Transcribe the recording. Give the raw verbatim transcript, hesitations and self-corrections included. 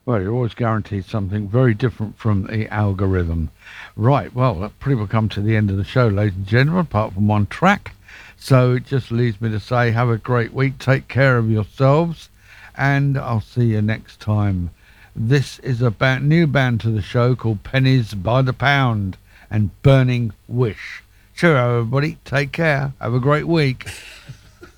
Well, you're always guaranteed something very different from the algorithm. Right, well, that pretty well come to the end of the show, ladies and gentlemen, apart from one track. So it just leaves me to say have a great week, take care of yourselves, and I'll see you next time. This is a ba- new band to the show called Pennies by the Pound and Burning Wish. Cheerio, everybody. Take care. Have a great week.